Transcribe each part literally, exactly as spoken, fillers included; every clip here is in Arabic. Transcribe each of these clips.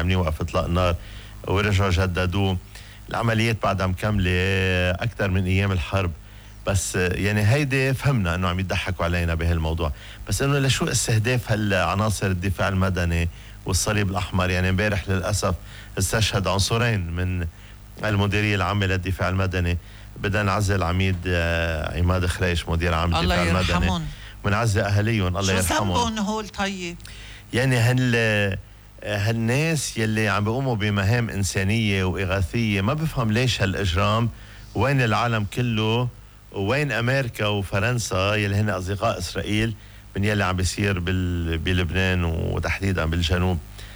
عاملين وقف اطلاق النار ورجعوا جددوه. العمليات بعدها مكمله اكثر من ايام الحرب. بس يعني هيدي فهمنا انه عم يضحكوا علينا بهالموضوع، بس انه لشو استهداف هالعناصر الدفاع المدني والصليب الاحمر؟ يعني امبارح للاسف استشهد عنصرين من المديريه العامه للدفاع المدني. بدنا نعزي العميد عماد خريش مدير عام الدفاع المدني، الله يرحمهم، ونعزي اهاليهم الله يرحمهم. شو ذنبهم هول؟ طيب يعني هال هالناس يلي عم بيقوموا بمهام انسانيه واغاثيه، ما بفهم ليش هالاجرام. وين العالم كله؟ وين امريكا وفرنسا يلي هن اصدقاء اسرائيل من يلي عم بيصير بلبنان وتحديدا بالجنوب؟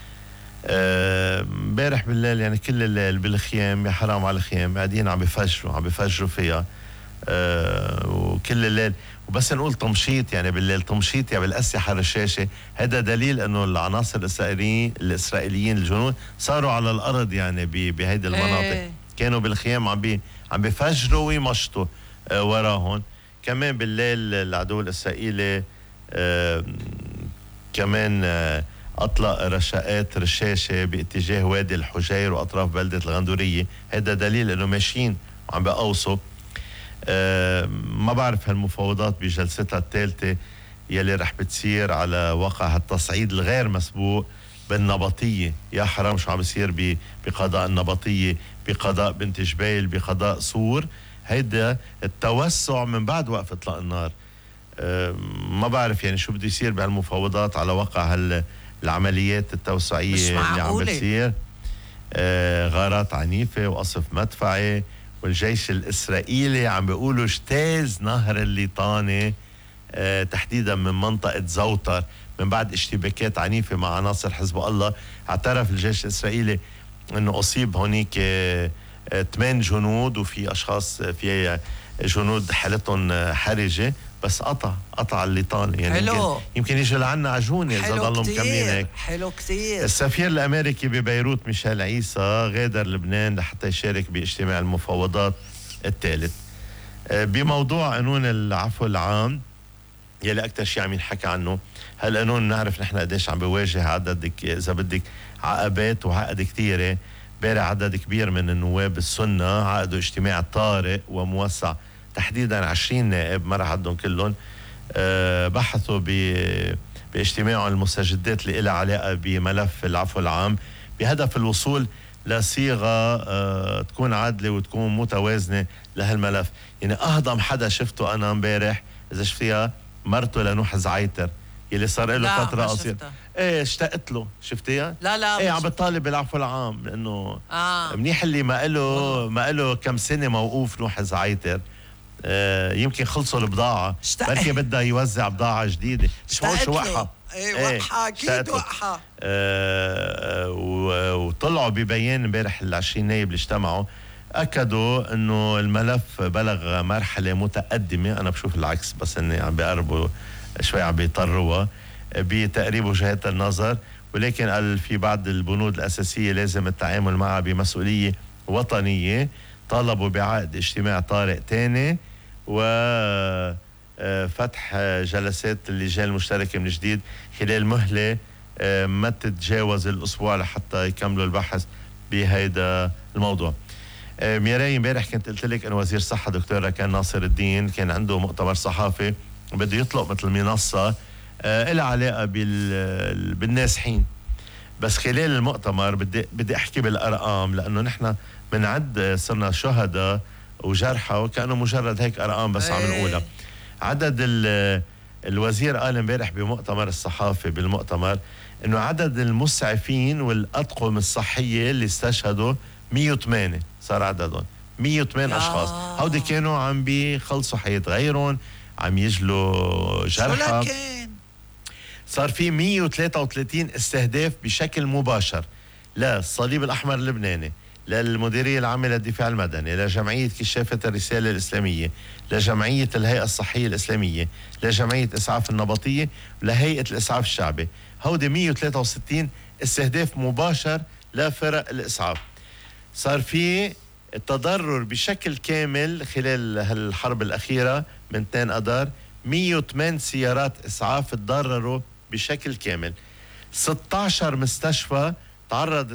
امبارح أه بالليل يعني كل الليل بالخيام، يا حرام على الخيام، قاعدين عم بفجروا عم بفجروا فيها أه وكل الليل. وبس نقول تمشيط يعني بالليل تمشيط يعني بالاسلحه الرشاشه، هذا دليل انه العناصر الاسرائيليين الاسرائيليين الجنود صاروا على الارض يعني بهيدي المناطق. ايه. كانوا بالخيام عم بي عم بفجروا ويمشطوا أه وراهم. كمان بالليل العدو الاسرائيلي أه كمان أه أطلق رشاقات رشاشة باتجاه وادي الحجير وأطراف بلدة الغندورية. هذا دليل أنه ماشيين وعم بقوصوا. أه ما بعرف هالمفاوضات بجلستها الثالثة يلي رح بتصير على وقع هالتصعيد الغير مسبوق بالنبطية. يا حرام شو عم بيصير بقضاء النبطية، بقضاء بنت جبيل، بقضاء صور. هيدا التوسع من بعد وقف اطلاق النار. أه ما بعرف يعني شو بده يصير بهالمفاوضات على وقع هال العمليات التوسعية اللي عم بتصير. آه غارات عنيفة وقصف مدفعي، والجيش الإسرائيلي عم بيقولوا اجتاز نهر الليطاني آه تحديدا من منطقة زوتر من بعد اشتباكات عنيفة مع عناصر حزب الله. اعترف الجيش الإسرائيلي انه اصيب هونيك آه آه ثمان جنود، وفي اشخاص في جنود حالتهم حرجة، بس قطع قطع الليطاني يعني. حلو. يمكن, يمكن يجي لعنا عجونة إذا ضلوا مكملين هيك. حلو كتير. السفير الأمريكي ببيروت ميشيل عيسى غادر لبنان لحتى يشارك باجتماع المفاوضات الثالث بموضوع قانون العفو العام يلي أكتر شيء عم ينحكى عنه. هالقانون نعرف نحن قديش عم بيواجه عدد إذا بدك عقبات وعقد كتيرة. بارع عدد كبير من النواب السنة عقدوا اجتماع طارئ وموسع، تحديدا عشرين نائب ما رح عدهم كلهم. أه بحثوا باجتماع المستجدات اللي لها علاقة بملف العفو العام بهدف الوصول لصيغة أه تكون عادلة وتكون متوازنة لهالملف. يعني أهضم حدا شفته أنا امبارح إذا شفتيها مرته لنوح زعيتر يلي صار له فترة قصيرة. ايه اشتقت له، شفتيها؟ لا لا ايه عم بتطالب بالعفو العام لانه آه. منيح اللي ما له ما له كم سنة موقوف نوح زعيتر. آه يمكن خلصوا البضاعة، بركي بدها يوزع بضاعة جديدة. مش هو شو وقحة؟ ايه وقحة اكيد وقحة. آه وطلعوا ببيان امبارح العشرين نايب اللي اجتمعوا اكدوا انه الملف بلغ مرحلة متقدمة. انا بشوف العكس، بس اني عم بيقربوا شوي عم بيطروها بتقريب وجهات النظر، ولكن قال في بعض البنود الأساسية لازم التعامل معها بمسؤولية وطنية. طالبوا بعقد اجتماع طارئ تاني وفتح جلسات اللجان المشتركة من جديد خلال مهلة ما تتجاوز الأسبوع لحتى يكملوا البحث بهيدا الموضوع. ميراي امبارح كنت قلت لك أن وزير الصحة دكتور ركان ناصر الدين كان عنده مؤتمر صحافي بده يطلق مثل منصة آه إلها علاقة بالنازحين. بس خلال المؤتمر بدي بدي أحكي بالأرقام، لأنه نحن بنعد صرنا شهداء وجرحى وكأنه مجرد هيك أرقام بس عم نقولها. عدد الوزير قال امبارح بمؤتمر الصحافي بالمؤتمر إنه عدد المسعفين والأطقم الصحية اللي استشهدوا مية وثمانية صار عددهم مية وثمانية أشخاص. هودي كانوا عم بيخلصوا حياة غيرهم، عم يجلوا جرحى. صار في مية وثلاثة وثلاثين استهداف بشكل مباشر للصليب الأحمر اللبناني، للمديرية العامة للدفاع المدني، لجمعية كشافة الرسالة الإسلامية، لجمعية الهيئة الصحية الإسلامية، لجمعية إسعاف النبطية، لهيئة الإسعاف الشعبي. هودي مية وثلاثة وستين استهداف مباشر لفرق الإسعاف. صار في التضرر بشكل كامل خلال هالحرب الأخيرة من اثنين أذار مية وثمانية سيارات إسعاف تضرروا بشكل كامل. ستة عشر مستشفى تعرض